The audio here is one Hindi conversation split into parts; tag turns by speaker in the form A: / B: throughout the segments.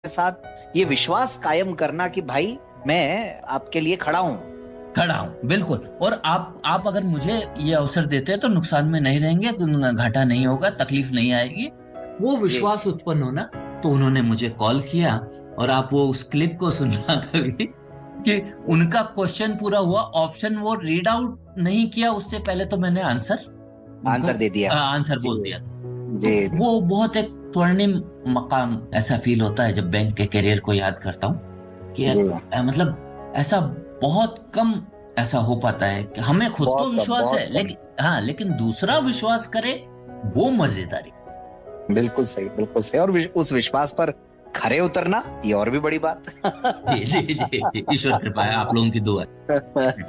A: साथ ये विश्वास कायम करना कि भाई मैं आपके लिए खड़ा हूं।
B: खड़ा हूँ बिल्कुल। और आप अगर मुझे ये अवसर देते हैं तो नुकसान में नहीं रहेंगे, घाटा नहीं होगा, तकलीफ नहीं आएगी। वो
A: जी
B: विश्वास उत्पन्न होना। तो उन्होंने मुझे कॉल किया। और आप वो उस क्लिप को सुनना कभी, कि उनका क्वेश्चन पूरा हुआ, ऑप्शन वो रीड आउट नहीं किया उससे पहले तो मैंने आंसर उनको
A: आंसर दे दिया।
B: आंसर
A: जी
B: बोल दिया। तो
A: जी जी
B: वो बहुत एक स्वर्णिम मकाम ऐसा फील होता है जब बैंक के करियर को याद करता हूँ कि यार,
A: जी।
B: मतलब ऐसा बहुत कम ऐसा हो पाता है कि हमें खुद तो
A: बहुत कम,
B: विश्वास है,
A: बहुत कम।
B: लेकिन हाँ, लेकिन दूसरा विश्वास करे, वो मजेदारी।
A: बिल्कुल सही, बिल्कुल सही। और उस विश्वास पर खरे उतरना, ये और भी बड़ी बात।
B: जी जी जी जी, ईश्वर कृपा है, आप लोगों की दुआ है।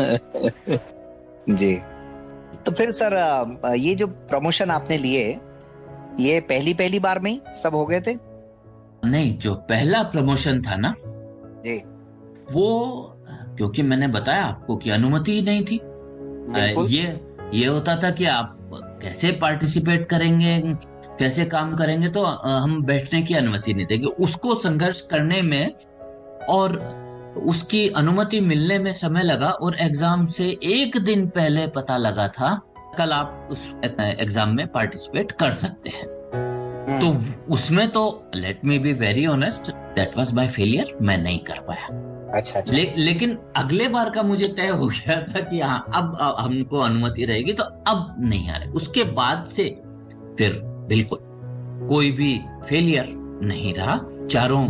A: जी। तो फिर सर, ये जो प्रमोशन आपने लिए, ये पहली पहली बार में ही सब हो गए थे?
B: नहीं, जो पहला प्रमोशन था ना,
A: जी।
B: वो, क्योंकि मैंने बताया आपको कि अनुमति ही नहीं थी।
A: बिल्कुल।
B: ये होता था कि आप कैसे पार्टिसिपेट करेंगे, कैसे काम करेंगे, तो हम बैठने की अनुमति नहीं देंगे। उसको संघर्ष करने में और उसकी अनुमति मिलने में समय लगा, और एग्जाम से एक दिन पहले पता लगा था कल आप उस एग्जाम में पार्टिसिपेट कर सकते हैं। तो
A: हम्म।
B: उसमें तो let me be very honest, that was my failure, मैं नहीं कर पाया।
A: अच्छा अच्छा।
B: लेकिन अगले बार का मुझे तय हो गया था कि हाँ, अब हमको अनुमति रहेगी, तो अब नहीं आ रहे। उसके बाद से फिर बिल्कुल कोई भी फेलियर नहीं रहा। चारों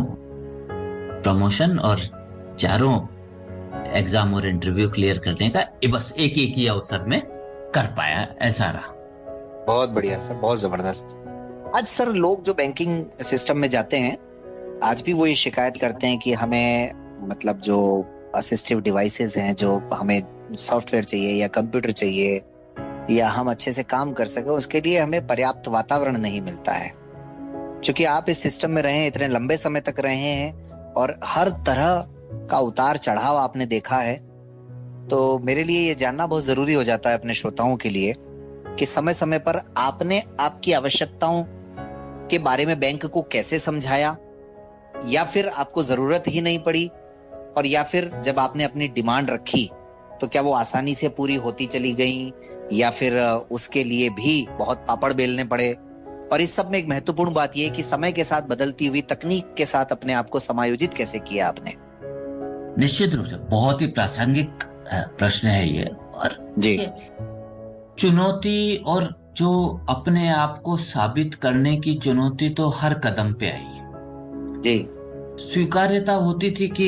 B: प्रमोशन और चारों एग्जाम और इंटरव्यू क्लियर करने का बस एक एक ही अवसर में कर पाया, ऐसा रहा।
A: बहुत बढ़िया सर, बहुत जबरदस्त। आज सर, लोग जो बैंकिंग सिस्टम में जाते हैं, आज भी वो ये शिकायत करते हैं कि हमें, मतलब जो असिस्टिव डिवाइसेस हैं, जो हमें सॉफ्टवेयर चाहिए या कंप्यूटर चाहिए, या हम अच्छे से काम कर सके, उसके लिए हमें पर्याप्त वातावरण नहीं मिलता है। क्योंकि आप इस सिस्टम में रहे हैं, इतने लंबे समय तक रहे हैं, और हर तरह का उतार चढ़ाव आपने देखा है। तो मेरे लिए ये जानना बहुत जरूरी हो जाता है, अपने श्रोताओं के लिए, कि समय समय पर आपने आपकी आवश्यकताओं के बारे में बैंक को कैसे समझाया, या फिर आपको जरूरत ही नहीं पड़ी, और या फिर जब आपने अपनी डिमांड रखी तो क्या वो आसानी से पूरी होती चली गई, या फिर उसके लिए भी बहुत पापड़ बेलने पड़े। और इस सब में एक महत्वपूर्ण बात यह है कि समय के साथ बदलती हुई तकनीक के साथ अपने आप को समायोजित कैसे किया आपने।
B: निश्चित रूप से बहुत ही प्रासंगिक प्रश्न है ये। और
A: जी
B: देखिए, चुनौती और जो अपने आप को साबित करने की चुनौती तो हर कदम पे आई।
A: जी
B: स्वीकार्यता होती थी कि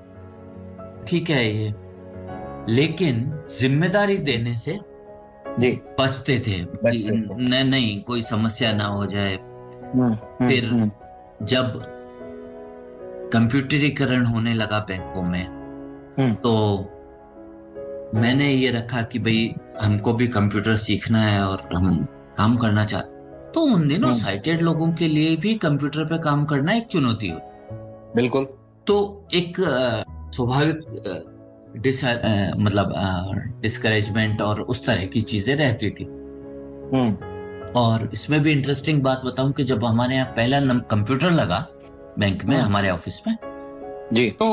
B: ठीक है ये, लेकिन जिम्मेदारी देने से
A: जी।
B: बचते थे कि
A: बचते थे।
B: नहीं, कोई समस्या ना हो जाए।
A: हम्म
B: फिर
A: हम्म
B: जब कंप्यूटरीकरण होने लगा बैंकों में,
A: हम्म
B: तो मैंने ये रखा कि भाई, हमको भी कंप्यूटर सीखना है और हम काम करना चाहते। तो उन दिनों
A: हम्म।
B: साइटेड लोगों के लिए भी कंप्यूटर पे काम करना एक चुनौती हो।
A: बिल्कुल।
B: तो एक स्वाभाविक मतलब डिस्करेजमेंट और उस तरह की चीजें रहती थी।
A: हम्म
B: और इसमें भी इंटरेस्टिंग बात बताऊं कि जब हमारे यहाँ पहला कंप्यूटर लगा बैंक में,
A: हम्म।
B: हमारे ऑफिस में,
A: जी।
B: तो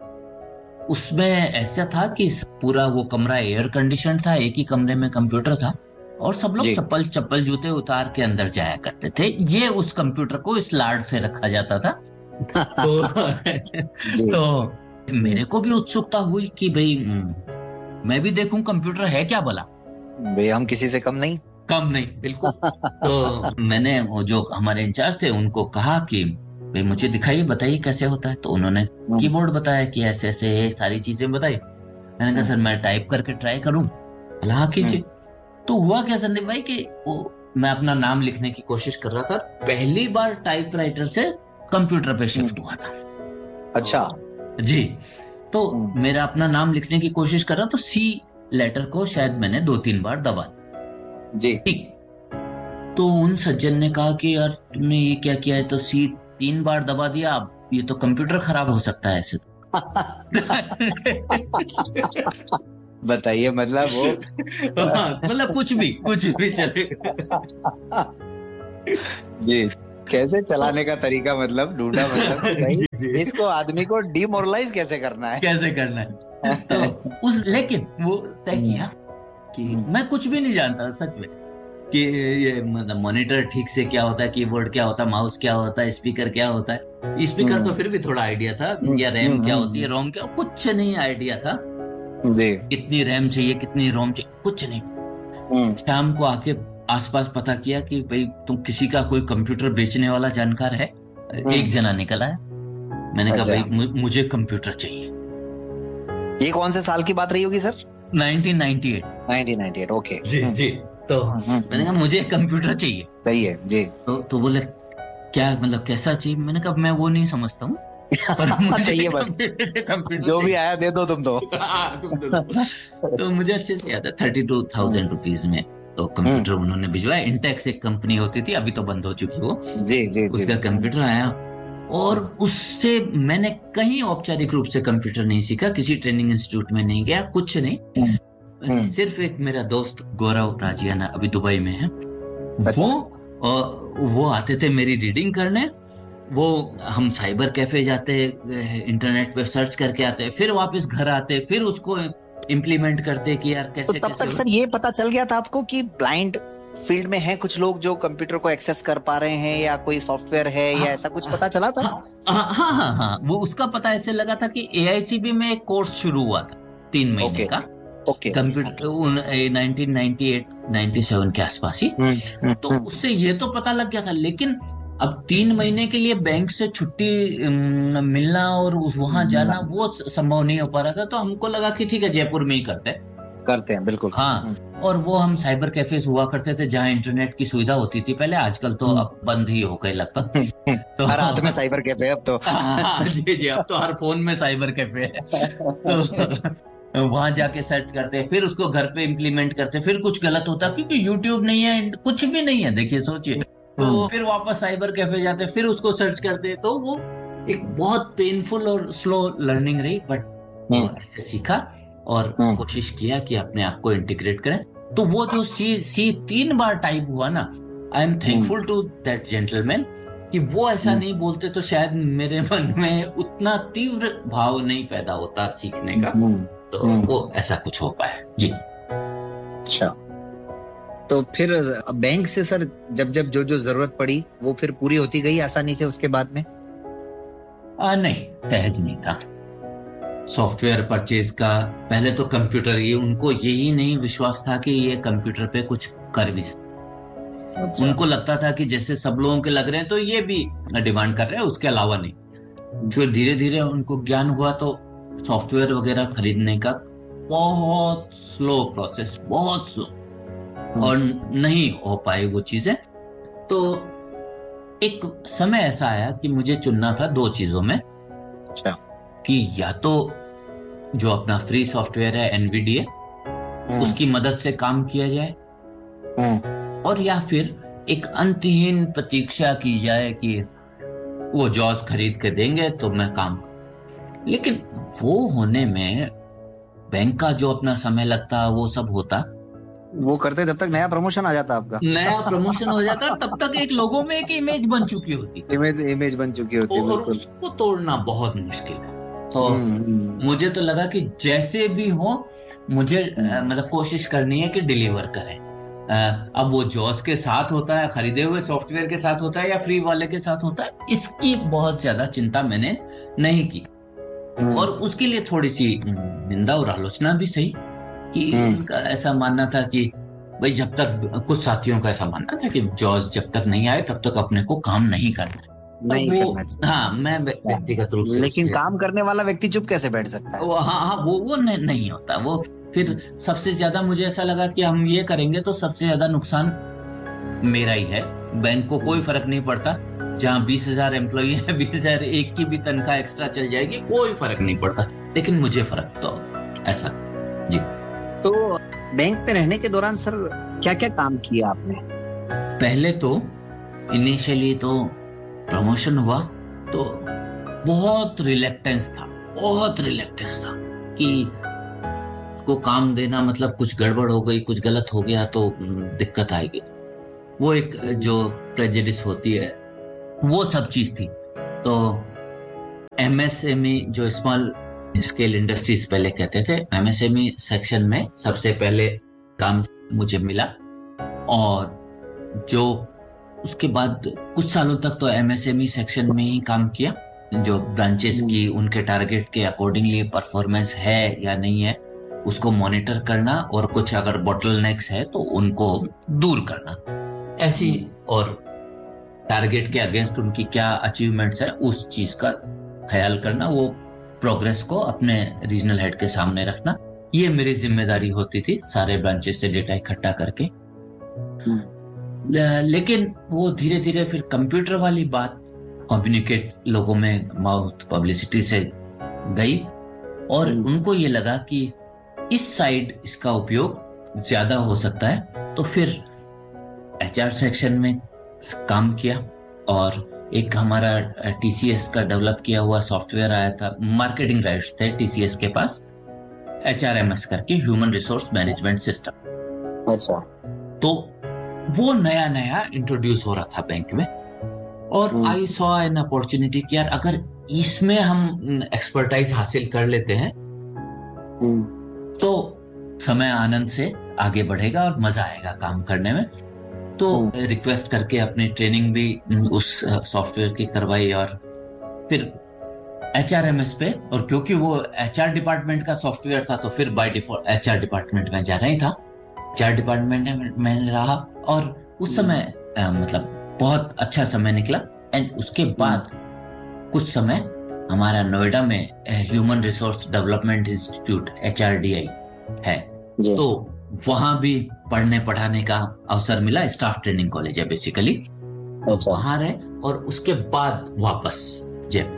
B: उसमें ऐसा था कि पूरा वो कमरा एयर कंडीशन था, एक ही कमरे में कंप्यूटर था, और सब लोग
A: जी
B: चप्पल चप्पल जूते उतार के अंदर जाया करते थे। ये उस कंप्यूटर को इस लाड से रखा जाता था। तो
A: जी।
B: तो मेरे को भी उत्सुकता हुई कि भाई, मैं भी देखूं कंप्यूटर है क्या भला।
A: भाई हम किसी से कम नहीं।
B: कम नहीं, बिल्कुल। तो मैंने वो जो हमारे इंचार्ज थे उनको कहा कि भाई मुझे दिखाइए, बताइए कैसे होता है। तो उन्होंने
A: हम्म
B: कीबोर्ड बताया कि ऐसे ऐसे ये सारी चीजें बताई। मैंने कहा
A: हम्म
B: सर, मैं टाइप करके ट्राई करूं। बोला हाँ कीजिए।
A: हम्म
B: तो हुआ क्या संदीप भाई कि वो, मैं अपना नाम लिखने की कोशिश कर रहा था, पहली बार टाइपराइटर से कंप्यूटर पे
A: हम्म।
B: शिफ्ट हुआ था।
A: अच्छा।
B: तो जी, तो
A: हम्म
B: मेरा अपना नाम लिखने की कोशिश कर रहा, तो सी लेटर को शायद मैंने 2-3 बार दबा
A: जी।
B: दिया। तो उन सज्जन ने कहा कि यार, तुमने ये क्या किया है, तो सी 3 बार दबा दिया, अब ये तो कंप्यूटर खराब हो सकता है ऐसे।
A: बताइए, मतलब वो।
B: हाँ, मतलब कुछ भी चलेगा।
A: जी। कैसे चलाने का तरीका मतलब ढूंढा, मतलब कि
B: जी,
A: भाई
B: जी।
A: इसको आदमी को डिमोरलाइज कैसे करना है।
B: कैसे करना है, तो लेकिन वो तय
A: हम्म,
B: किया कि
A: हम्म,
B: मैं कुछ भी नहीं जानता सच में, कि ये मतलब मॉनिटर ठीक से क्या होता है, कीबोर्ड क्या होता है, माउस क्या होता है, स्पीकर क्या होता है। स्पीकर तो
A: हम्म,
B: फिर भी थोड़ा आइडिया था,
A: हम्म,
B: या रैम क्या होती है,
A: हम्म,
B: रोम क्या, कुछ नहीं आइडिया था।
A: जी।
B: कितनी रैम चाहिए, कितनी रोम चाहिए, कुछ नहीं।
A: हम्म,
B: शाम को आके आसपास पता किया कि भाई तुम किसी का कोई कंप्यूटर बेचने वाला जानकार है। एक
A: हम्म,
B: जना निकला है। मैंने कहा
A: अच्छा।
B: भाई मुझे कंप्यूटर चाहिए।
A: ये कौन से साल की बात रही होगी सर?
B: 1998।
A: 1998, ओके।
B: जी, जी। तो मैंने कहा मुझे कंप्यूटर चाहिए।
A: सही है जी।
B: तो बोले क्या मतलब कैसा चाहिए, मैंने कहा मैं वो नहीं समझता हूँ, पर मुझे
A: चाहिए बस,
B: कंप्यूटर कंप्यूटर
A: जो भी
B: चाहिए।
A: आया दे दो तुम तो।
B: हाँ, तुम दे दो। तो मुझे अच्छे से याद है, 32,000 रुपीज में तो कंप्यूटर
A: हम्म,
B: उन्होंने भिजवाया। इंटेक्स एक कंपनी होती थी, अभी तो बंद हो चुकी वो।
A: जी जी जी।
B: उसका कंप्यूटर आया, और उससे मैंने कहीं औपचारिक रूप से कंप्यूटर नहीं सीखा, किसी ट्रेनिंग इंस्टीट्यूट में नहीं गया, कुछ नहीं।
A: हम्म, हम्म,
B: सिर्फ एक मेरा दोस्त गौरव राजियाना अभी दुबई में है, वो
A: अच्छा।
B: वो आते थे मेरी रीडिंग करने। वो हम साइबर कैफे जाते, इंटरनेट पे सर्च करके आते, फिर वापस घर आते, फिर उसको इम्प्लीमेंट करते कि यार
A: तो
B: कैसे
A: तब
B: कैसे
A: तक
B: हो।
A: सर ये पता चल गया था आपको कि ब्लाइंड फील्ड में हैं कुछ लोग जो कंप्यूटर को एक्सेस कर पा रहे हैं, या कोई सॉफ्टवेयर है, या ऐसा कुछ
B: हाँ,
A: पता चला था?
B: हाँ, हाँ, हाँ, हाँ, हाँ, वो उसका पता ऐसे लगा था कि एआईसीबी में एक कोर्स शुरू हुआ था, 3 महीने
A: ओके,
B: का।
A: ओके।
B: कंप्यूटर 1998-97 के आसपास ही।
A: हम्म,
B: तो
A: हम्म,
B: उससे ये तो पता लग गया था, लेकिन अब 3 महीने के लिए बैंक से छुट्टी मिलना और वहां जाना वो संभव नहीं हो पा रहा था, तो हमको लगा कि ठीक है जयपुर में ही करते हैं।
A: करते हैं बिल्कुल।
B: हाँ, और वो हम साइबर कैफेज हुआ करते थे जहाँ इंटरनेट की सुविधा होती थी पहले, आजकल तो
A: हम्म,
B: अब बंद ही हो गए लगभग। तो
A: हर हाथ में साइबर कैफे अब तो।
B: हाँ, जी, जी, अब तो हर फोन में साइबर कैफे है। तो वहां जाके सर्च करते, फिर उसको घर पे इम्प्लीमेंट करते, फिर कुछ गलत होता क्योंकि यूट्यूब नहीं है, कुछ भी नहीं है, देखिए सोचिए। तो
A: हम्म,
B: फिर वापस साइबर कैफे जाते, फिर उसको सर्च करते, तो वो एक बहुत पेनफुल और स्लो लर्निंग रही, बट वो
A: हम्म,
B: ऐसे सीखा और
A: हम्म,
B: कोशिश किया कि अपने आप को इंटीग्रेट करें। तो वो जो सी सी 3 बार टाइप हुआ ना, I am
A: hmm,
B: thankful to that gentleman कि वो ऐसा
A: हम्म,
B: नहीं बोलते तो शायद मेरे मन में उतना तीव्र भाव नहीं पैदा होता सीखने का।
A: हम्म,
B: तो
A: हम्म।
B: वो ऐसा कुछ हो पाया जी।
A: अच्छा, तो फिर बैंक से सर जब जब जो जो जरूरत पड़ी वो फिर पूरी होती गई आसानी से उसके बाद में?
B: नहीं, दहेज नहीं था सॉफ्टवेयर परचेज का। पहले तो कंप्यूटर, ये उनको यही नहीं विश्वास था कि ये कंप्यूटर पे कुछ कर भी
A: अच्छा।
B: उनको लगता था कि जैसे सब लोगों के लग रहे हैं तो ये भी डिमांड कर रहे हैं, उसके अलावा नहीं। फिर धीरे धीरे उनको ज्ञान हुआ, तो सॉफ्टवेयर वगैरह खरीदने का बहुत स्लो प्रोसेस, बहुत स्लो,
A: हम्म,
B: और नहीं हो पाई वो चीजें। तो एक समय ऐसा आया कि मुझे चुनना था दो चीजों में,
A: अच्छा।
B: कि या तो जो अपना फ्री सॉफ्टवेयर है एनवीडीए,
A: हम्म,
B: उसकी मदद से काम किया जाए,
A: हम्म,
B: और या फिर एक अंतहीन प्रतीक्षा की जाए कि वो जॉज खरीद के देंगे तो मैं काम करूं। लेकिन वो होने में बैंक का जो अपना समय लगता, वो सब होता,
A: वो करते जब तक नया प्रमोशन आ जाता आपका।
B: नया प्रमोशन हो जाता, तब तक एक लोगों में एक इमेज बन चुकी होती,
A: इमेज इमेज बन चुकी होती है
B: और
A: बिल्कुल।
B: उसको तोड़ना बहुत मुश्किल है। तो
A: हम्म,
B: मुझे तो लगा कि जैसे भी हो, मुझे
A: हम्म,
B: मतलब कोशिश करनी है कि डिलीवर करें। अब वो जॉस के साथ होता है, खरीदे हुए सॉफ्टवेयर के साथ होता है, या फ्री वाले के साथ होता है, इसकी बहुत ज्यादा चिंता मैंने नहीं की। और
A: हम्म,
B: उसके लिए थोड़ी सी निंदा और आलोचना भी सही, कि
A: हम्म,
B: उनका ऐसा मानना था कि भाई जब तक, कुछ साथियों का ऐसा मानना था कि जॉज जब तक नहीं आए तब तक अपने को काम नहीं करना है। अब
A: नहीं
B: वो,
A: करना
B: हाँ, मैं
A: चाहिए।
B: व्यक्तिगत रूप से
A: लेकिन
B: उससे,
A: काम करने वाला व्यक्ति चुप कैसे बैठ सकता है?
B: वो, हाँ, हाँ, वो नहीं होता वो। फिर सबसे ज्यादा मुझे ऐसा लगा कि हम ये करेंगे तो सबसे ज्यादा नुकसान मेरा ही है। बैंक को कोई
A: हम्म।
B: फर्क नहीं पड़ता, जहाँ 20,000 एम्प्लॉई है, 20,000 एक की भी तनख्वाह एक्स्ट्रा चल जाएगी, कोई फर्क नहीं पड़ता, लेकिन मुझे फर्क तो ऐसा। जी।
A: तो बैंक में रहने के दौरान सर क्या क्या काम किया आपने?
B: पहले तो इनिशियली तो प्रमोशन हुआ, तो बहुत रिलेक्टेंस था, बहुत रिलेक्टेंस था कि को काम देना मतलब कुछ गड़बड़ हो गई, कुछ गलत हो गया तो दिक्कत आएगी। वो एक जो प्रेजुडिस होती है, वो सब चीज थी। तो एमएसएमई जो स्मॉल स्केल इंडस्ट्रीज पहले कहते थे, एमएसएमई सेक्शन में सबसे पहले काम मुझे मिला। और जो उसके बाद कुछ सालों तक तो एमएसएमई सेक्शन में ही काम किया। जो ब्रांचेस की उनके टारगेट के अकॉर्डिंगली परफॉर्मेंस है या नहीं है उसको मॉनिटर करना, और कुछ अगर बॉटलनेक्स है तो उनको दूर करना ऐसी, और टारगेट के अगेंस्ट उनकी क्या अचीवमेंट्स है उस चीज का ख्याल करना, वो प्रोग्रेस को अपने रीजनल हेड के सामने रखना, ये मेरी जिम्मेदारी होती थी सारे ब्रांचेस से डेटा इकट्ठा करके। लेकिन वो धीरे धीरे फिर कंप्यूटर वाली बात कम्युनिकेट लोगों में माउथ पब्लिसिटी से गई, और उनको ये लगा कि इस साइड इसका उपयोग ज्यादा हो सकता है। तो फिर एचआर सेक्शन में काम किया, और एक हमारा टीसीएस का डेवलप किया हुआ सॉफ्टवेयर आया था, मार्केटिंग राइट्स थे टीसीएस के पास, एचआरएमएस करके, ह्यूमन रिसोर्स मैनेजमेंट सिस्टम।
A: अच्छा।
B: तो वो नया नया इंट्रोड्यूस हो रहा था बैंक में, और आई सॉ एन अपॉर्चुनिटी कि यार अगर इसमें हम एक्सपर्टाइज हासिल कर लेते हैं तो समय आनंद से आगे बढ़ेगा और मजा आएगा काम करने में। तो रिक्वेस्ट करके अपनी ट्रेनिंग भी उस सॉफ्टवेयर की करवाई, और फिर एचआरएमएस पे, और क्योंकि वो एचआर डिपार्टमेंट का सॉफ्टवेयर था तो फिर बाय डिफॉल्ट एचआर डिपार्टमेंट में जाना ही था। एचआर डिपार्टमेंट में रहा, और उस समय मतलब बहुत अच्छा समय निकला। एंड उसके बाद कुछ समय हमारा नोएडा में ह्यूमन रिसोर्स डेवलपमेंट इंस्टीट्यूट एचआरडीआई है, तो वहां भी पढ़ने पढ़ाने का अवसर मिला। स्टाफ ट्रेनिंग कॉलेज है बेसिकली, तो वहां रहे, और उसके बाद वापस जयपुर।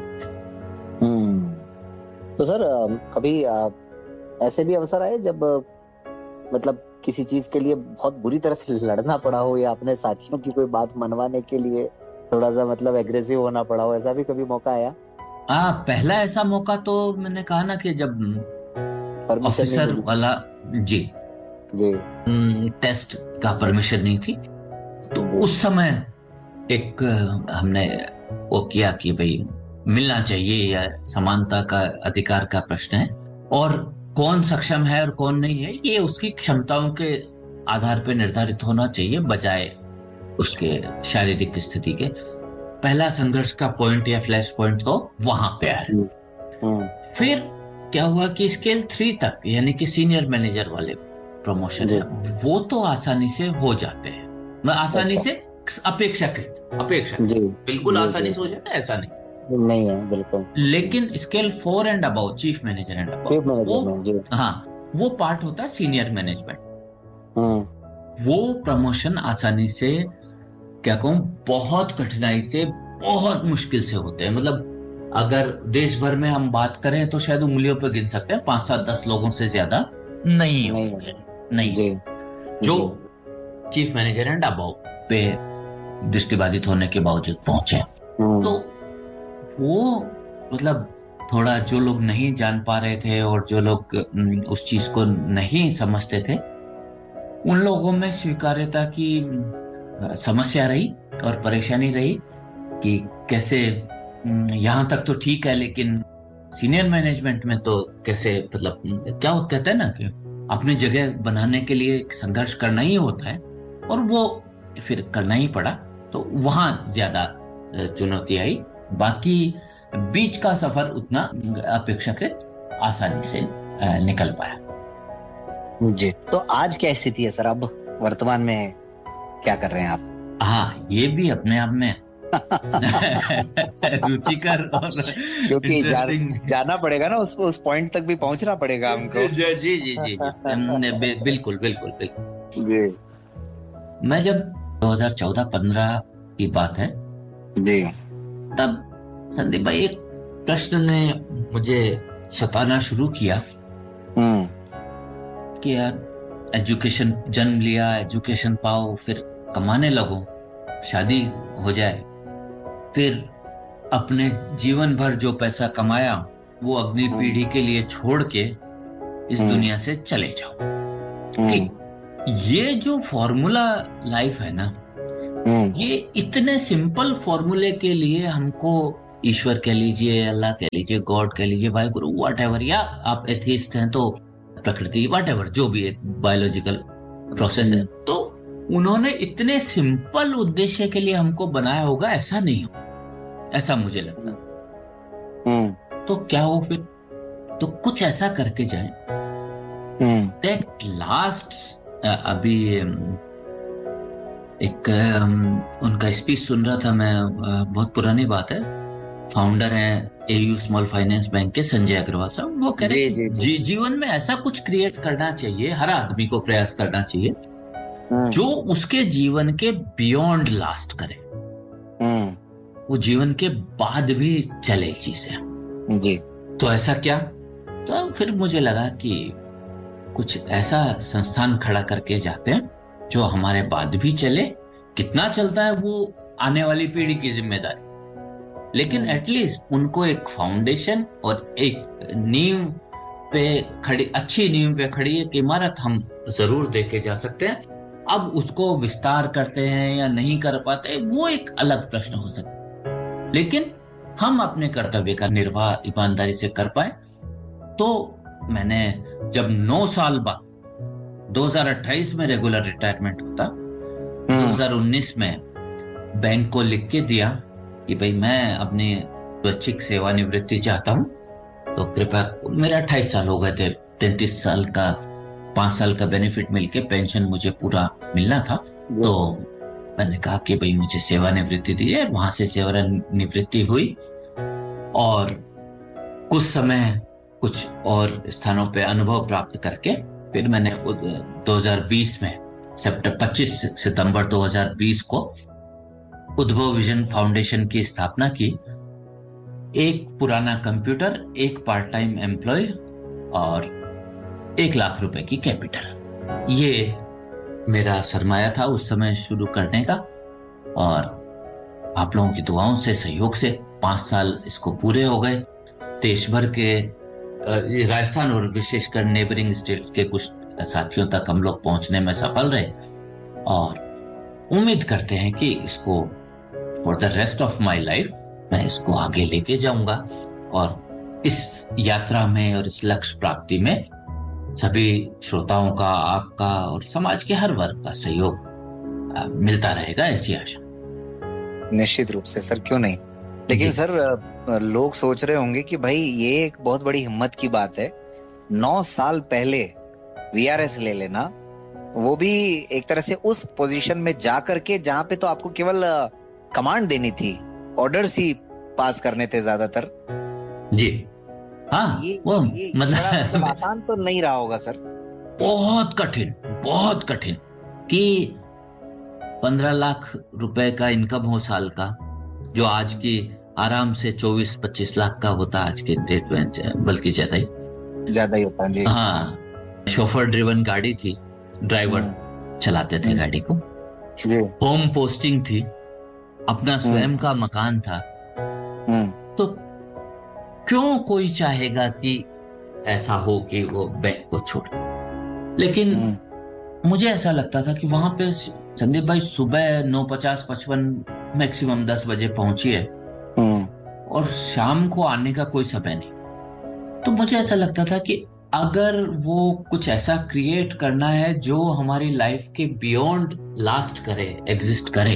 A: तो सर कभी ऐसे भी अवसर आए जब मतलब किसी चीज के लिए बहुत बुरी तरह से लड़ना पड़ा हो, या अपने साथियों की कोई बात मनवाने के लिए थोड़ा सा मतलब एग्रेसिव होना पड़ा हो, ऐसा भी कभी मौका आया?
B: पहला ऐसा मौका तो मैंने कहा ना कि जब ऑफिसर वाला जी टेस्ट का परमिशन नहीं थी, तो उस समय एक हमने वो किया कि भाई मिलना चाहिए, या समानता का अधिकार का प्रश्न है, और कौन सक्षम है और कौन नहीं है ये उसकी क्षमताओं के आधार पर निर्धारित होना चाहिए, बजाय उसके शारीरिक स्थिति के। पहला संघर्ष का पॉइंट या फ्लैश पॉइंट तो वहां पे है। फिर क्या हुआ कि स्केल 3 तक, यानी कि सीनियर मैनेजर वाले प्रमोशन है, वो तो आसानी से हो जाते हैं, आसानी से अपेक्षाकृत बिल्कुल आसानी से हो जाता है, ऐसा नहीं
A: है बिल्कुल।
B: लेकिन scale 4 and about, chief manager and about, हाँ, वो पार्ट होता है सीनियर मैनेजमेंट। वो प्रमोशन आसानी से, क्या कहूं, बहुत कठिनाई से, बहुत मुश्किल से होते हैं। मतलब अगर देश भर में हम बात करें तो शायद उंगलियों पे गिन सकते हैं, 5, 7, 10 लोगों से ज्यादा नहीं। जो चीफ मैनेजर एंड अबाउ पे दृष्टिबाधित होने के बावजूद पहुंचे, तो वो मतलब थोड़ा जो लोग नहीं जान पा रहे थे और जो लोग उस चीज को नहीं समझते थे, उन लोगों में स्वीकार्यता की समस्या रही और परेशानी रही कि कैसे यहाँ तक तो ठीक है, लेकिन सीनियर मैनेजमेंट में तो कैसे, मतलब क्या वो कहते हैं ना कि अपनी जगह बनाने के लिए संघर्ष करना ही होता है, और वो फिर करना ही पड़ा। तो वहां ज्यादा चुनौती आई, बाकी बीच का सफर उतना अपेक्षाकृत आसानी से निकल पाया।
A: जी, तो आज क्या स्थिति है सर? अब वर्तमान में क्या कर रहे हैं आप?
B: हाँ, ये भी अपने आप में रुचिकर और
A: क्योंकि जाना पड़ेगा ना, उस पॉइंट तक भी पहुंचना पड़ेगा हमको।
B: जी जी जी जी, बिल्कुल बिल्कुल बिल्कुल
A: जी।
B: मैं जब 2014-15 की बात है
A: जी,
B: तब संदीप भाई एक प्रश्न ने मुझे सताना शुरू किया कि यार एजुकेशन, जन्म लिया, एजुकेशन पाओ, फिर कमाने लगो, शादी हो जाए, फिर अपने जीवन भर जो पैसा कमाया वो अगली पीढ़ी के लिए छोड़ के इस दुनिया से चले जाओ। कि ये जो फॉर्मूला लाइफ है ना, ये इतने सिंपल फॉर्मूले के लिए हमको ईश्वर कह लीजिए, अल्लाह कह लीजिए, गॉड कह लीजिए, वाहिगुरु, वट एवर, या आप एथिस्ट हैं तो प्रकृति, वट एवर, जो भी एक बायोलॉजिकल प्रोसेस है, तो उन्होंने इतने सिंपल उद्देश्य के लिए हमको बनाया होगा, ऐसा नहीं हो, ऐसा मुझे लगता था। तो क्या हो फिर, तो कुछ ऐसा करके जाए दैट लास्ट। अभी एक उनका स्पीच सुन रहा था मैं, बहुत पुरानी बात है, फाउंडर हैं एयू स्मॉल फाइनेंस बैंक के, संजय अग्रवाल साहब, वो कह रहे हैं जीवन में ऐसा कुछ क्रिएट करना चाहिए, हर आदमी को प्रयास करना चाहिए जो उसके जीवन के बियॉन्ड लास्ट करे, वो जीवन के बाद भी चले चीजें जी। तो ऐसा क्या, तो फिर मुझे लगा कि कुछ ऐसा संस्थान खड़ा करके जाते हैं जो हमारे बाद भी चले, कितना चलता है वो आने वाली पीढ़ी की जिम्मेदारी, लेकिन एटलीस्ट उनको एक फाउंडेशन और एक नींव पे खड़ी, अच्छी नींव पे खड़ी एक इमारत हम जरूर देके जा सकते हैं। अब उसको विस्तार करते हैं या नहीं कर पाते वो एक अलग प्रश्न हो सकता है, लेकिन हम अपने कर्तव्य का निर्वाह ईमानदारी से कर पाए। तो मैंने जब 9 साल बाद 2028 में रेगुलर रिटायरमेंट होता, 2019 में बैंक को लिख के दिया कि भाई मैं अपनी स्वैच्छिक सेवानिवृत्ति चाहता हूं, तो कृपया, मेरे 28 साल हो गए थे, 33 साल का 5 साल का बेनिफिट मिलके पेंशन मुझे पूरा मिलना था, तो मैंने कहा कि भाई मुझे सेवानिवृत्ति दी है। वहां से सेवानिवृत्ति हुई और कुछ समय कुछ और स्थानों पे अनुभव प्राप्त करके फिर मैंने 2020 में 25 सितंबर 2020 को उद्भव विजन फाउंडेशन की स्थापना की। एक पुराना कंप्यूटर, एक पार्ट टाइम एम्प्लॉय और 1 लाख रुपए की कैपिटल, ये मेरा सरमाया था उस समय शुरू करने का। और आप लोगों की दुआओं से, सहयोग से 5 साल इसको पूरे हो गए। देश भर के, राजस्थान और विशेषकर नेबरिंग स्टेट्स के कुछ साथियों तक हम लोग पहुंचने में सफल रहे और उम्मीद करते हैं कि इसको for the rest of my life मैं इसको आगे लेके जाऊंगा और इस यात्रा में और इस लक्ष्य प्राप्ति में सभी श्रोताओं का, आपका और समाज के हर वर्ग का सहयोग मिलता रहेगा, ऐसी आशा।
A: निश्चित रूप से सर, क्यों नहीं। लेकिन सर, लोग सोच रहे होंगे कि भाई ये एक बहुत बड़ी हिम्मत की बात है, 9 साल पहले वीआरएस ले लेना, वो भी एक तरह से उस पोजीशन में जा करके जहां पे तो आपको केवल कमांड देनी थी, ऑर्डर्स ही पास करने थे ज्यादातर
B: जी। हाँ,
A: ये
B: मतलब
A: आसान तो नहीं रहा होगा सर।
B: बहुत कठिन, बहुत कठिन कि 15 लाख रुपए का इनकम हो साल का, जो आज की आराम से 24-25 लाख का होता आज के डेट में, बल्कि ज्यादा ही
A: होता जी।
B: हाँ, शोफर ड्रिवन गाड़ी थी, ड्राइवर चलाते थे गाड़ी को, होम पोस्टिंग थी, अपना स्वयं का मकान था। तो क्यों कोई चाहेगा कि ऐसा हो कि वो बैंक को छोड़े। लेकिन मुझे ऐसा लगता था कि वहां पे संदीप भाई सुबह 9:50-55 मैक्सिमम 10 बजे पहुंचिए और शाम को आने का कोई समय नहीं। तो मुझे ऐसा लगता था कि अगर वो कुछ ऐसा क्रिएट करना है जो हमारी लाइफ के बियॉन्ड लास्ट करे, एग्जिस्ट करे,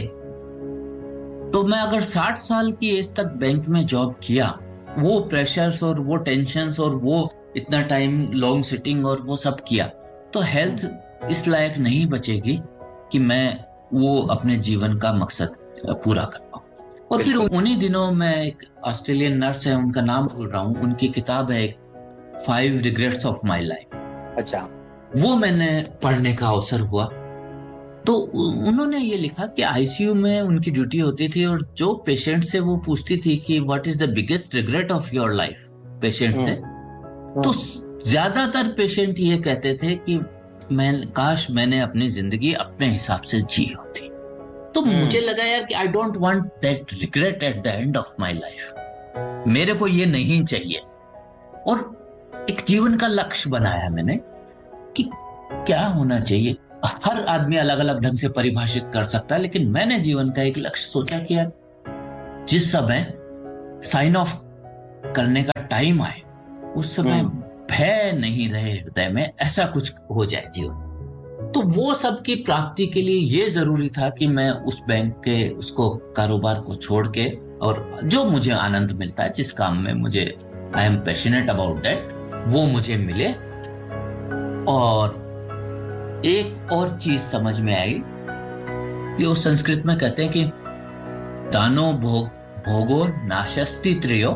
B: तो मैं अगर 60 साल की एज तक बैंक में जॉब किया, वो प्रेशर्स और वो टेंशन्स और वो इतना टाइम लॉन्ग सिटिंग और वो सब किया, तो हेल्थ इस लायक नहीं बचेगी कि मैं वो अपने जीवन का मकसद पूरा कर पाऊं। और फिर उन्हीं दिनों में एक ऑस्ट्रेलियन नर्स है, उनका नाम भूल रहा हूँ, उनकी किताब है 5 रिग्रेट्स ऑफ माई लाइफ। अच्छा, वो मैंने पढ़ने का अवसर हुआ। तो उन्होंने ये लिखा कि आईसीयू में उनकी ड्यूटी होती थी और जो पेशेंट से वो पूछती थी कि what is the biggest regret of your life, patient से, तो ज्यादातर पेशेंट ये कहते थे कि काश मैंने अपनी जिंदगी अपने हिसाब से जी होती। तो मुझे लगा यार कि I don't want that regret at the end of my life, मेरे को ये नहीं चाहिए। और एक जीवन का लक्ष्य बनाया मैंने कि क्या होना चाहिए। हर आदमी अलग अलग ढंग से परिभाषित कर सकता है, लेकिन मैंने जीवन का एक लक्ष्य सोचा कि यार जिस समय साइन ऑफ करने का टाइम आए उस समय भय नहीं रहे हृदय में, ऐसा कुछ हो जाए जीवन। तो वो सब की प्राप्ति के लिए ये जरूरी था कि मैं उस बैंक के उसको कारोबार को छोड़ के, और जो मुझे आनंद मिलता है, जिस काम में मुझे I am passionate about that, वो मुझे मिले। और एक और चीज समझ में आई कि वो संस्कृत में कहते हैं कि दानो भोगो नाशस्ति त्रयो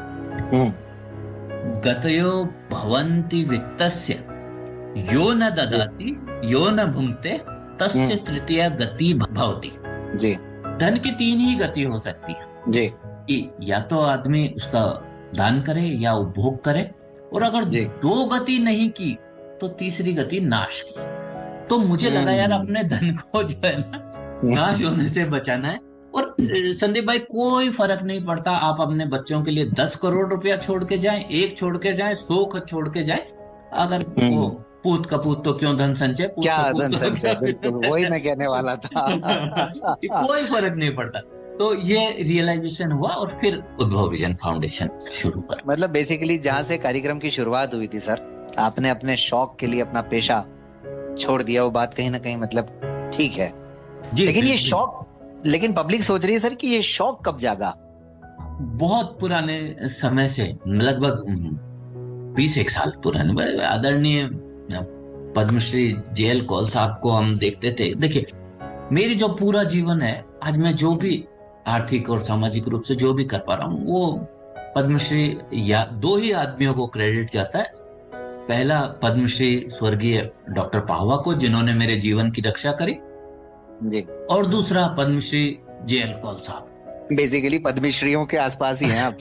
B: गतयो भवन्ति वित्तस्य यो न ददाति यो न भुंक्ते तस्य तृतीया गति भवति।
A: जी।
B: धन की 3 ही गति हो सकती है
A: जी।
B: कि या तो आदमी उसका दान करे या उपभोग करे, और अगर 2 गति नहीं की तो तीसरी गति नाश की। तो मुझे लगा यार अपने धन को जो है ना नाश होने से बचाना है। और संदीप भाई, कोई फर्क नहीं पड़ता आप अपने बच्चों के लिए 10 करोड़ रुपया छोड़ के जाएं, 1 छोड़ के जाएं, 100 छोड़ के जाएं, अगर वो पूत कपूत तो क्यों धन संचय,
A: क्या धन संचय, बिल्कुल वही मैं कहने वाला था।
B: कोई फर्क नहीं पड़ता। तो ये रियलाइजेशन हुआ और फिर उद्भव विजन फाउंडेशन शुरू कर।
A: मतलब बेसिकली जहाँ से कार्यक्रम की शुरुआत हुई थी सर, आपने अपने शौक के लिए अपना पेशा छोड़ दिया, वो बात कहीं ना कहीं मतलब ठीक है। लेकिन ये शौक, लेकिन पब्लिक सोच रही है सर कि ये शौक कब जागा?
B: बहुत पुराने समय से, लगभग 20 साल पुराने, आदरणीय पद्मश्री JL कौल साहब को हम देखते थे। देखिए, मेरी जो पूरा जीवन है, आज मैं जो भी आर्थिक और सामाजिक रूप से जो भी कर पा रहा हूँ, वो पद्मश्री या 2 ही आदमियों को क्रेडिट जाता है। पहला पद्मश्री स्वर्गीय डॉक्टर पाहवा को, जिन्होंने मेरे जीवन की रक्षा करी
A: जी, और
B: दूसरा पद्मश्री JL कौल साहब।
A: बेसिकली पद्मश्रीयों के आसपास ही हैं आप।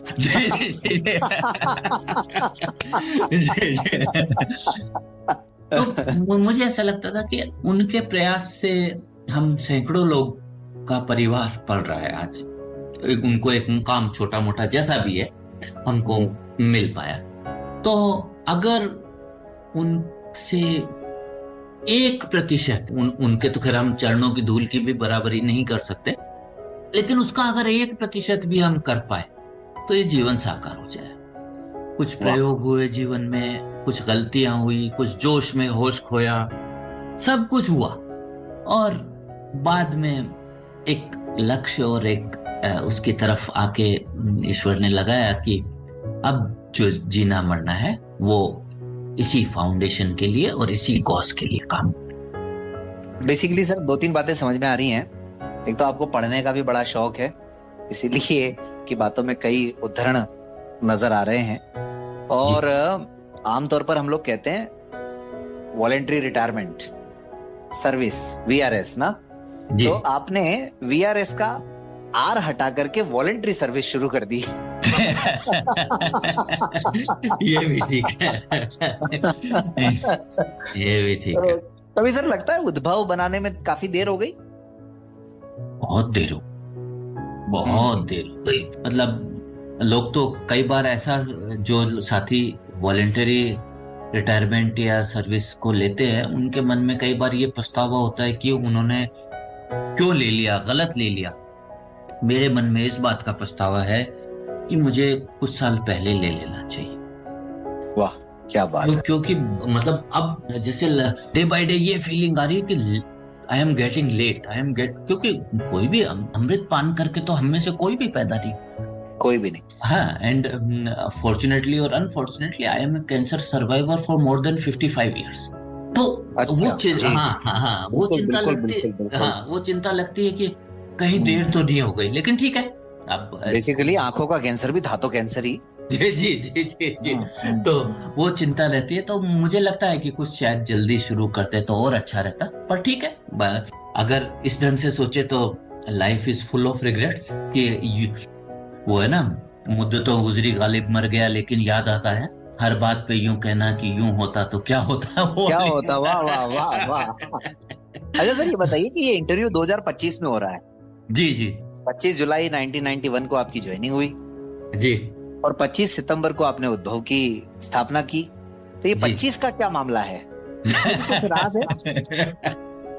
B: तो मुझे ऐसा लगता था कि उनके प्रयास से हम सैकड़ों लोग का परिवार पल रहा है आज। उनको एक मुकाम छोटा मोटा जैसा भी है हमको मिल पाया। तो अगर उनसे 1%, उनके तो खैर हम चरणों की धूल की भी बराबरी नहीं कर सकते, लेकिन उसका अगर 1% भी हम कर पाए तो ये जीवन साकार हो जाए। कुछ प्रयोग हुए जीवन में, कुछ गलतियां हुई, कुछ जोश में होश खोया, सब कुछ हुआ, और बाद में एक लक्ष्य और एक उसकी तरफ आके ईश्वर ने लगाया कि अब जो जीना मरना है वो इसी फाउंडेशन के लिए और इसी कॉज के लिए काम।
A: बेसिकली सर 2-3 बातें समझ में आ रही हैं। एक तो आपको पढ़ने का भी बड़ा शौक है, इसीलिए की बातों में कई उदाहरण नजर आ रहे हैं, और आमतौर पर हम लोग कहते हैं वॉलेंटरी रिटायरमेंट सर्विस, VRS ना, तो आपने VRS का R हटा करके वॉलेंटरी सर्विस शुरू कर दी।
B: ये भी ठीक है। ये भी ठीक है।
A: तभी सर लगता है उद्भव बनाने में काफी देर हो गई।
B: बहुत देर हो गई। मतलब लोग तो कई बार ऐसा, जो साथी वॉलेंटरी रिटायरमेंट या सर्विस को लेते हैं, उनके मन में कई बार ये पछतावा होता है कि उन्होंने क्यों ले लिया, गलत ले लिया। मेरे मन में इस बात का पछतावा है कि मुझे कुछ साल पहले ले लेना चाहिए।
A: वाह, क्या बात है।
B: क्योंकि मतलब अब जैसे डे बाय डे ये फीलिंग आ रही है कि आई एम गेटिंग लेट, क्योंकि कोई भी अमृत पान करके तो हम में से कोई भी पैदा नहीं,
A: कोई भी नहीं।
B: हाँ, एंड फॉर्चुनेटली और unfortunately I M A cancer survivor for more than 55 years। तो
A: अच्छा,
B: वो चिंता लगती है, वो चिंता लगती है कि कहीं देर तो नहीं हो गई। लेकिन ठीक है, अब
A: बेसिकली आंखों का कैंसर भी धातु कैंसर ही।
B: जी। तो वो चिंता रहती है। तो मुझे लगता है कि कुछ शायद जल्दी शुरू करते तो और अच्छा रहता, पर ठीक है, अगर इस ढंग से सोचे तो life is full of regrets. कि वो है ना, मुद्दतों गुजरी गालिब मर गया लेकिन याद आता है, हर बात पे यूं कहना कि यूं होता तो क्या होता, वो
A: क्या होता। वाह वाह वाह वाह। अच्छा सर, ये बताइए कि ये इंटरव्यू 2025 में हो रहा है।
B: जी।
A: 25 जुलाई 1991 को आपकी ज्वाइनिंग हुई
B: जी,
A: और 25 सितंबर को आपने उद्भव की स्थापना की। तो ये 25 का क्या मामला है? कुछ राज है?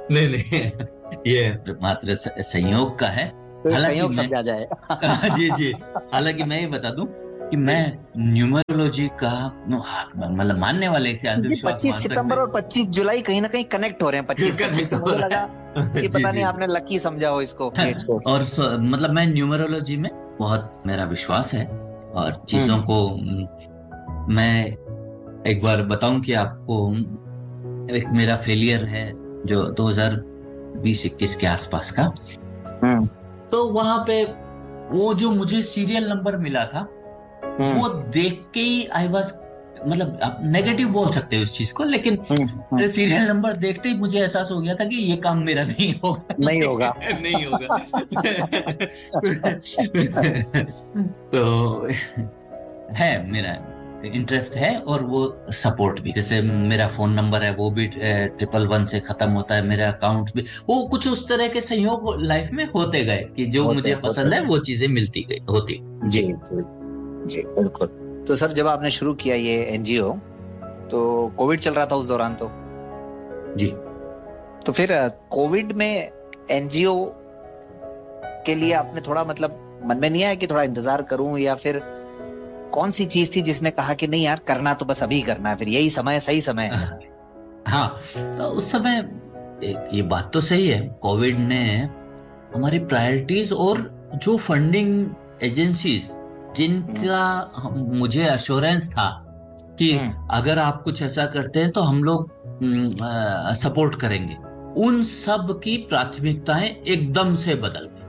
B: नहीं नहीं, ये मात्र संयोग का है।
A: तो एक
B: हालांकि
A: संयोग
B: मैं
A: समझा जाए।
B: जी जी, हालांकि मैं ये बता दूं कि मैं न्यूमरोलॉजी का मतलब मानने वाले, इसे
A: क्योंकि
B: अंधविश्वास
A: 25
B: मान सकते
A: सितंबर और 25 जुलाई कहीं ना कहीं कनेक्ट हो रहे हैं, 25-25,
B: कनेक्ट
A: तो
B: हो
A: मुझे लगा
B: रहा है।
A: कि
B: जी
A: पता नहीं
B: जी।
A: आपने लकी समझा हो इसको, डेट्स को।
B: और मतलब मैं न्यूमरोलॉजी में बहुत मेरा विश्वास है, और चीजों
A: हम्म।
B: को मैं एक बार बताऊं कि आपको, एक मेरा फेलियर है जो 2020-21 के आसपास का।
A: हम्म।
B: तो वहां पे वो जो मुझे सीरियल नंबर मिला था,
A: हम्म।
B: वो देख के ही आई वाज, मतलब आप नेगेटिव बोल सकते हो उस चीज को, लेकिन
A: हम्म।
B: सीरियल नंबर देखते ही मुझे एहसास हो गया था कि ये काम मेरा नहीं होगा।
A: नहीं होगा।
B: नहीं होगा। तो है, मेरा इंटरेस्ट है, और वो सपोर्ट भी, जैसे मेरा फोन नंबर है वो भी 111 से खत्म होता है, मेरा अकाउंट भी, वो कुछ उस तरह के संयोग लाइफ में होते गए कि जो
A: होते
B: मुझे
A: होते
B: पसंद है वो चीजें मिलती गई होती।
A: जी
B: जी
A: जी जी बिल्कुल। तो सर जब आपने शुरू किया ये एनजीओ, तो कोविड चल रहा था उस दौरान,
B: जी।
A: तो फिर कोविड में एनजीओ के लिए आपने थोड़ा मतलब मन में नहीं आया कि थोड़ा इंतजार करूं, या फिर कौन सी चीज थी जिसने कहा कि नहीं यार करना तो बस अभी करना है, फिर यही समय सही समय है?
B: हाँ, तो उस समय ये बात तो सही है, कोविड ने हमारी प्रायोरिटीज और जो फंडिंग एजेंसीज
A: हम्म।
B: जिनका मुझे अश्योरेंस था कि
A: हम्म।
B: अगर आप कुछ ऐसा करते हैं तो हम लोग सपोर्ट करेंगे, उन सब की प्राथमिकताएं एकदम से बदल गई।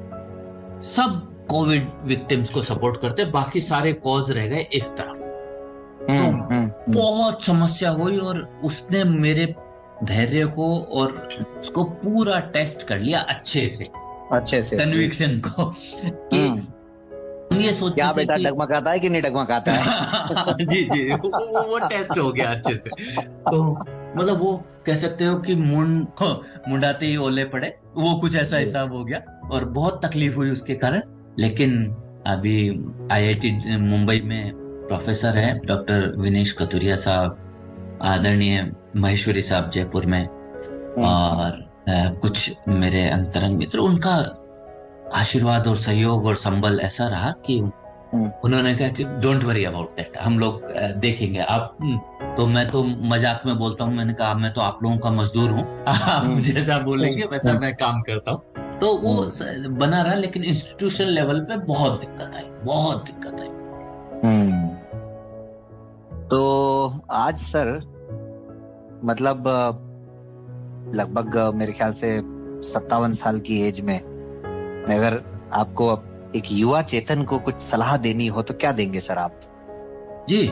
B: सब कोविड विक्टिम्स को सपोर्ट करते, बाकी सारे कॉज रह गए एक तरफ। तो
A: हम्म।
B: बहुत समस्या हुई, और उसने मेरे धैर्य को और उसको पूरा टेस्ट कर लिया अच्छे से,
A: अच्छे से जी।
B: कन्विक्शन को, कि
A: हम्म।
B: हम ये सोचते
A: क्या
B: थे
A: बेटा
B: कि
A: डगमगाता है कि नहीं डगमगाता है?
B: जी जी, वो टेस्ट हो गया अच्छे से। तो मतलब वो कह सकते हो कि मुंडाते ही ओले पड़े, वो कुछ ऐसा
A: जी।
B: हिसाब हो गया, और बहुत तकलीफ हुई उसके कारण। लेकिन अभी आईआईटी मुंबई में प्रोफेसर है डॉक्टर विनेश कथुरिया साहब, आदरणीय महेश्वरी साहब जयपुर में, और कुछ मेरे अंतरंग मित्र, उनका आशीर्वाद और सहयोग और संबल ऐसा रहा कि
A: हम्म।
B: उन्होंने कहा कि डोंट वरी अबाउट दैट, हम लोग देखेंगे आप। तो मैं तो मजाक में बोलता हूँ, मैंने कहा मैं तो आप लोगों का मजदूर हूँ, आप
A: हम्म।
B: जैसा बोलेंगे वैसा
A: हम्म।
B: मैं काम करता हूँ। तो वो
A: हम्म।
B: बना रहा, लेकिन इंस्टीट्यूशन लेवल पे बहुत दिक्कत आई, बहुत दिक्कत आई।
A: हम्म। तो आज सर मतलब लगभग मेरे ख्याल से 57 साल की एज में, अगर आपको अब एक युवा चेतन को कुछ सलाह देनी हो तो क्या देंगे सर आप?
B: जी,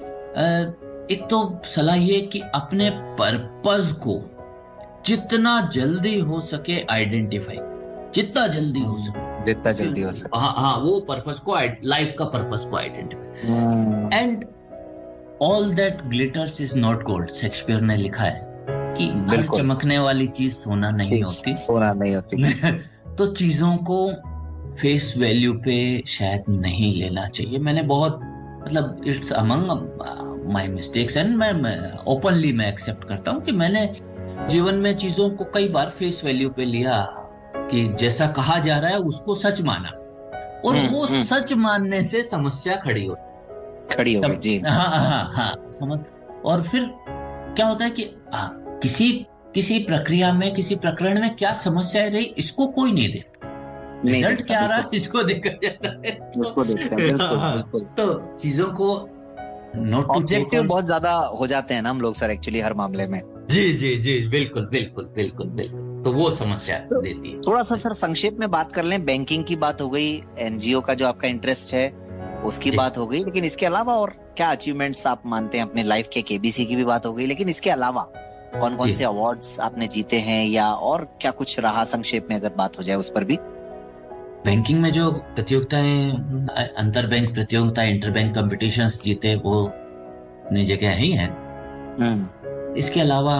B: एक तो सलाह ये कि अपने पर्पस को जितना जल्दी हो सके आइडेंटिफाई, जितना जल्दी हो सके,
A: जितना जल्दी हो सके।
B: हाँ हाँ, वो पर्पस को, लाइफ का पर्पस को
A: हम्म।
B: Identify. And all that glitters is not gold, Shakespeare ने लिखा है कि हर
A: बिल्कुल।
B: चमकने वाली चीज सोना नहीं
A: चीज
B: होती।
A: सोना नहीं होती।
B: तो चीजों को फेस वैल्यू पे शायद नहीं लेना चाहिए। मैंने बहुत, मतलब it's among my mistakes, and मैं ओपनली मैं एक्सेप्ट करता हूँ कि मैंने जीवन में चीजों को कई बार फेस वैल्यू पे लिया, कि जैसा कहा जा रहा है उसको सच माना, और वो
A: हम्म।
B: सच मानने से समस्या खड़ी हो,
A: खड़ी हो गई जी।
B: हाँ हाँ हाँ, समझ। और फिर क्या होता है कि किसी किसी प्रक्रिया में, किसी प्रकरण में क्या समस्या रही, इसको कोई नहीं देखता,
A: नहीं
B: रिजल्ट
A: देखता
B: क्या आ रहा
A: बिल्कुल।
B: है इसको देखा जाता है।
A: उसको देखते हैं बिल्कुल
B: हाँ,
A: बिल्कुल।
B: तो चीजों को note to take
A: objective
B: on.
A: बहुत ज्यादा हो जाते हैं ना हम लोग सर, एक्चुअली हर मामले में।
B: जी जी जी, बिल्कुल बिल्कुल बिल्कुल बिल्कुल, तो वो समस्या
A: तो
B: देती
A: थोड़ा सा
B: है।
A: सर संक्षेप में बात कर लें, बैंकिंग की बात हो गई, एनजीओ का जो आपका इंटरेस्ट है उसकी
B: जी
A: बात हो गई, लेकिन इसके अलावा और क्या अचीवमेंट्स आप मानते हैं अपने लाइफ के? केबीसी की भी बात हो गई, लेकिन इसके अलावा कौन कौन
B: जी,
A: से अवार्ड्स आपने जीते हैं, या और क्या कुछ रहा, संक्षेप में अगर बात हो जाए उस पर भी।
B: बैंकिंग में जो प्रतियोगिताएं, अंतर बैंक प्रतियोगिता, इंटर बैंक कॉम्पिटिशन्स जीते, वो अपनी जगह ही है।
A: हम्म।
B: इसके अलावा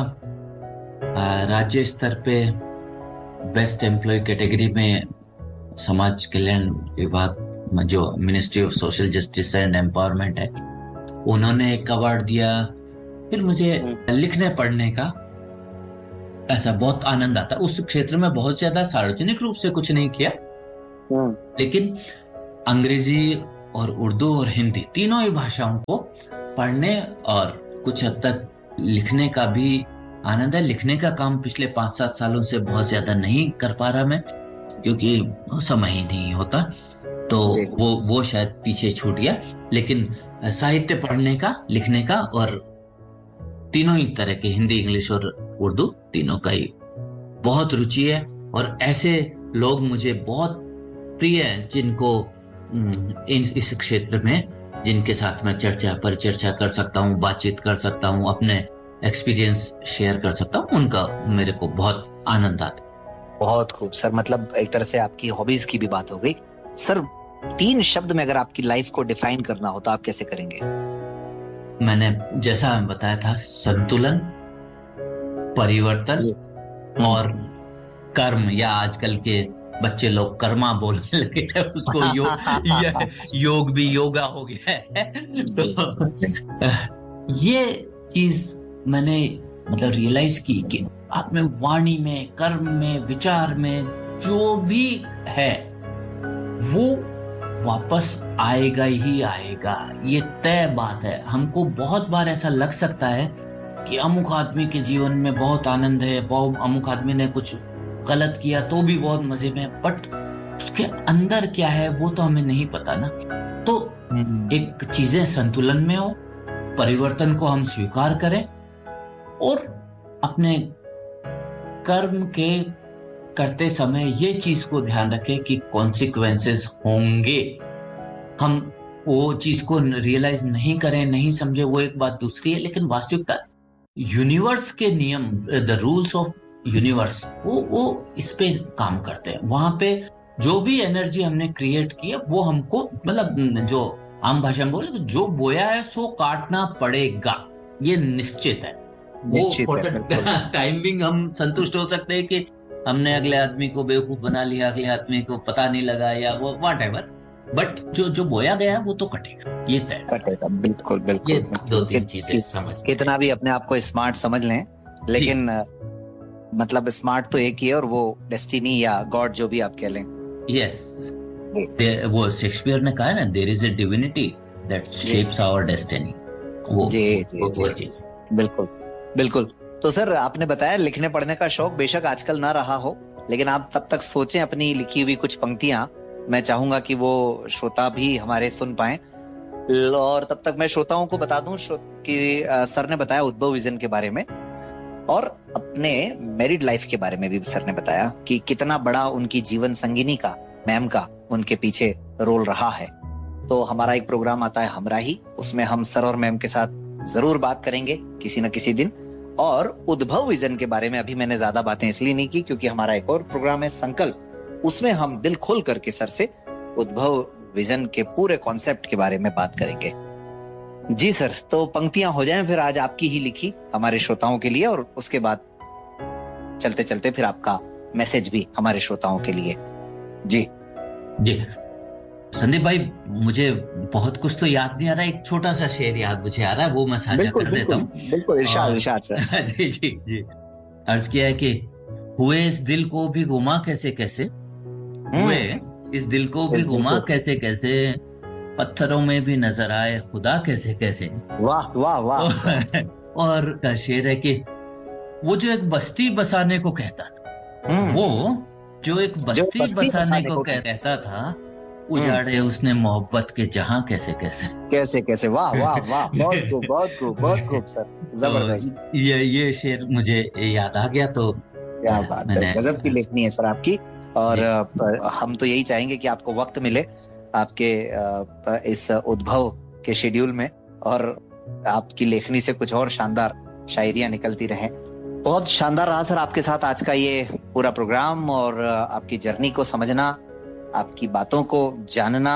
B: राज्य स्तर पे बेस्ट एम्प्लॉय कैटेगरी में समाज कल्याण विभाग में, जो ministry of social justice and empowerment है, उन्होंने एक अवार्ड दिया। फिर मुझे लिखने पढ़ने का ऐसा बहुत आनंद आता है। उस क्षेत्र में बहुत ज्यादा सार्वजनिक रूप से कुछ नहीं किया, लेकिन अंग्रेजी और उर्दू और हिंदी तीनों ही भाषाओं को पढ़ने और कुछ हद तक लिखने का भी आनंद है। लिखने का काम पिछले 5-7 सालों से बहुत ज्यादा नहीं कर पा रहा मैं, क्योंकि समय ही नहीं होता, तो वो शायद पीछे छूट गया। लेकिन साहित्य पढ़ने का, लिखने का, और तीनों ही तरह के, हिंदी, इंग्लिश और उर्दू, तीनों का ही बहुत रुचि है। और ऐसे लोग मुझे बहुत प्रिय हैं जिनको इस क्षेत्र में, जिनके साथ मैं परिचर्चा कर सकता हूँ, बातचीत कर सकता हूँ, अपने एक्सपीरियंस शेयर कर सकता हूँ, उनका मेरे को बहुत आनंद आता है।
A: बहुत खूब सर, मतलब एक तरह से आपकी हॉबीज की भी बात हो गई। सर 3 शब्द में अगर आपकी लाइफ को डिफाइन करना हो तो आप कैसे करेंगे?
B: मैंने जैसा बताया था, संतुलन, परिवर्तन और कर्म, या आजकल के बच्चे लोग कर्मा बोलने लगे हैं उसको, योग भी योगा हो गया है। तो ये चीज मैंने मतलब रियलाइज की कि आप में वाणी में, कर्म में, विचार में जो भी है वो वापस आएगा ही आएगा, ये तय बात है। हमको बहुत बार ऐसा लग सकता है कि अमुक आदमी के जीवन में बहुत आनंद है, अमुक आदमी ने कुछ गलत किया तो भी बहुत मजे में, बट उसके अंदर क्या है वो तो हमें नहीं पता ना। तो एक चीजें संतुलन में हो, परिवर्तन को हम स्वीकार करें और अपने कर्म के करते समय ये चीज को ध्यान रखें कि कॉन्सिक्वेंसेस होंगे। हम वो चीज को रियलाइज नहीं करें, नहीं समझे, वो एक बात दूसरी है, लेकिन वास्तविकता यूनिवर्स के नियम, द रूल्स ऑफ यूनिवर्स, वो इस पे काम करते हैं। वहां पे जो भी एनर्जी हमने क्रिएट की है वो हमको, मतलब जो आम भाषा में बोले, जो बोया है सो काटना पड़ेगा, ये निश्चित है। वो फॉर द टाइम बिंग हम संतुष्ट हो सकते हैं कि हमने अगले आदमी को बेवकूफ बना लिया, अगले आदमी को पता नहीं लगा, या वो व्हाटएवर, बट जो बोया गया वो तो कटेगा, ये तय
A: कटेगा। बिल्कुल बिल्कुल।
B: ये 2-3 चीजें समझ,
A: कितना भी अपने आप को स्मार्ट समझ लें, लेकिन मतलब स्मार्ट तो एक ही है, और वो डेस्टिनी या गॉड जो भी आप कह लें।
B: यस, वो शेक्सपियर ने कहा है ना, there is a divinity that shapes our destiny. वो चीज
A: बिल्कुल बिल्कुल। तो सर आपने बताया लिखने पढ़ने का शौक बेशक आजकल ना रहा हो, लेकिन आप तब तक सोचें अपनी लिखी हुई कुछ पंक्तियां, मैं चाहूंगा कि वो श्रोता भी हमारे सुन पाएं। और तब तक मैं श्रोताओं को बता दूं कि सर ने बताया उद्भव विजन के बारे में, और अपने मैरिड लाइफ के बारे में भी सर ने बताया कि कितना बड़ा उनकी जीवन संगिनी का, मैम का, उनके पीछे रोल रहा है। तो हमारा एक प्रोग्राम आता है हमराही, उसमें हम सर और मैम के साथ जरूर बात करेंगे किसी न किसी दिन। और उद्भव विजन के बारे में अभी मैंने ज्यादा बातें इसलिए नहीं की क्योंकि हमारा एक और प्रोग्राम है संकल्प, उसमें हम दिल खोल करके सर से उद्भव विजन के पूरे कॉन्सेप्ट के बारे में बात करेंगे। जी सर, तो पंक्तियां हो जाएं फिर आज आपकी ही लिखी हमारे श्रोताओं के लिए, और उसके बाद चलते चलते फिर आपका मैसेज भी हमारे श्रोताओं के लिए। जी
B: जी संदीप भाई, मुझे बहुत कुछ तो याद नहीं आ रहा, एक छोटा सा शेर याद मुझे आ रहा है, वो मैं साझा कर देता हूँ।
A: बिल्कुल, इरशाद सर।
B: जी जी जी। अर्ज किया है कि हुए इस दिल को भी घुमा कैसे कैसे, हुए इस दिल को भी घुमा कैसे कैसे, पत्थरों में भी नजर आए खुदा कैसे कैसे।
A: वाह वाह वाह।
B: और का शेर है कि वो जो एक बस्ती बसाने को कहता था, वो जो एक बस्ती बसाने को कहता था, उजाड़े उसने मोहब्बत के जहां कैसे कैसे।
A: कैसे कैसे, वाह वाह वाह। बहुत खूब बहुत खूब बहुत खूब सर, जबरदस्त।
B: ये शेर मुझे याद आ गया, तो
A: क्या बात है, गजब की लेखनी है सर आपकी। और हम तो यही चाहेंगे कि आपको वक्त मिले आपके इस उद्भव के शेड्यूल में, और आपकी लेखनी से कुछ और शानदार शायरियां निकलती रहें। बहुत शानदार रहा सर आपके साथ आज का ये पूरा प्रोग्राम, और आपकी जर्नी को समझना, आपकी बातों को जानना,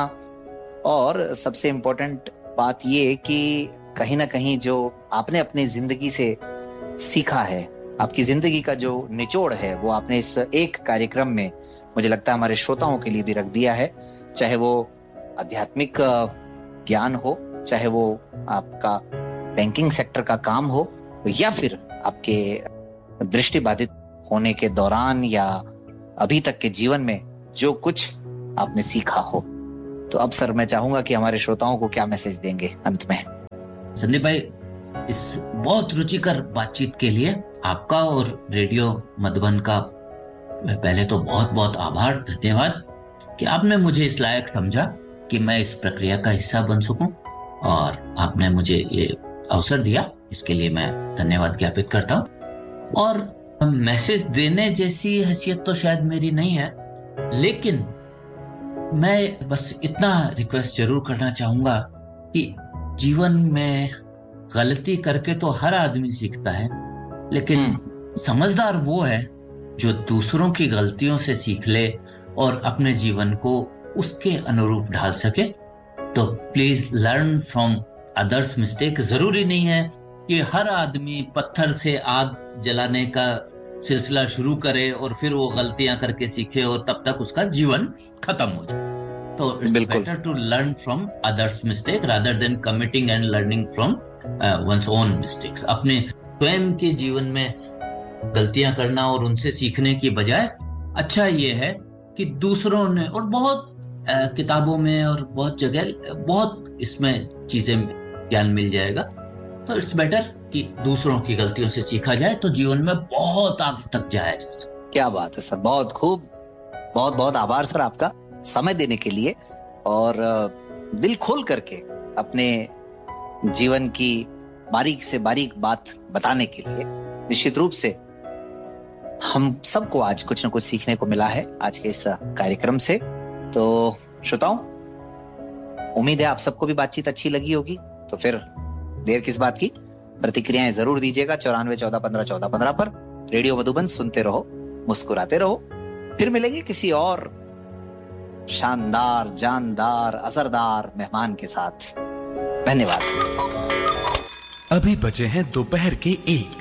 A: और सबसे इम्पोर्टेंट बात ये कि कहीं ना कहीं जो आपने अपनी जिंदगी से सीखा है, आपकी जिंदगी का जो निचोड़ है, वो आपने इस एक कार्यक्रम में मुझे लगता है हमारे श्रोताओं के लिए भी रख दिया है। चाहे वो आध्यात्मिक ज्ञान हो, चाहे वो आपका बैंकिंग सेक्टर का काम हो, या फिर आपके दृष्टिबाधित होने के दौरान या अभी तक के जीवन में जो कुछ आपने सीखा हो। तो अब सर मैं चाहूंगा कि हमारे श्रोताओं को क्या मैसेज देंगे अंत में।
B: संदीप भाई, इस बहुत रुचिकर बातचीत के लिए आपका और रेडियो मधुबन का पहले तो बहुत बहुत आभार, धन्यवाद कि आपने मुझे इस लायक समझा कि मैं इस प्रक्रिया का हिस्सा बन सकूं, और आपने मुझे ये अवसर दिया, इसके लिए मैं धन्यवाद ज्ञापित करता हूं। और मैसेज देने जैसी हैसियत तो शायद मेरी नहीं है, लेकिन मैं बस इतना रिक्वेस्ट जरूर करना चाहूंगा कि जीवन में गलती करके तो हर आदमी सीखता है, लेकिन समझदार वो है जो दूसरों की गलतियों से सीख ले और अपने जीवन को उसके अनुरूप ढाल सके। तो please learn from others mistake. जरूरी नहीं है कि हर आदमी पत्थर से आग जलाने का सिलसिला शुरू करे और फिर वो गलतियां करके सीखे और तब तक उसका जीवन खत्म हो जाए। तो it's better to learn from others mistake rather than committing and learning from one's own mistakes. अपने स्वयं के जीवन में गलतियां करना और उनसे सीखने की बजाय अच्छा ये है कि दूसरों ने, और बहुत किताबों में और बहुत जगह बहुत इसमें चीजें ज्ञान मिल जाएगा, तो इट्स बेटर कि दूसरों की गलतियों से सीखा जाए तो जीवन में बहुत आगे तक जाया जा सकता।
A: क्या बात है सर, बहुत खूब। बहुत बहुत आभार सर आपका समय देने के लिए और दिल खोल करके अपने जीवन की बारीक से बारीक बात बताने के लिए। निश्चित रूप से हम सबको आज कुछ न कुछ सीखने को मिला है आज के इस कार्यक्रम से। तो श्रोताओं, उम्मीद है आप सबको भी बातचीत अच्छी लगी होगी। तो फिर देर किस बात की, प्रतिक्रियाएं जरूर दीजिएगा 9414151415 पर। रेडियो मधुबन सुनते रहो, मुस्कुराते रहो। फिर मिलेंगे किसी और शानदार, जानदार, असरदार मेहमान के साथ। धन्यवाद।
C: अभी बचे हैं दोपहर के 1।